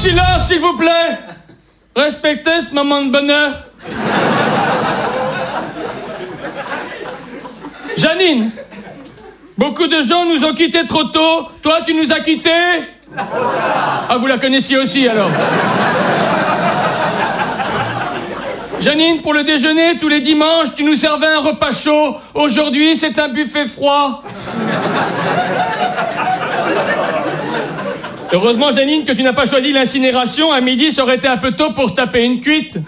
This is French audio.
silence, s'il vous plaît. Respectez ce moment de bonheur. Janine, beaucoup de gens nous ont quittés trop tôt. Toi, tu nous as quittés? Ah, vous la connaissiez aussi, alors. Janine, pour le déjeuner, tous les dimanches, tu nous servais un repas chaud. Aujourd'hui, c'est un buffet froid. Heureusement, Janine, que tu n'as pas choisi l'incinération. À midi, ça aurait été un peu tôt pour taper une cuite.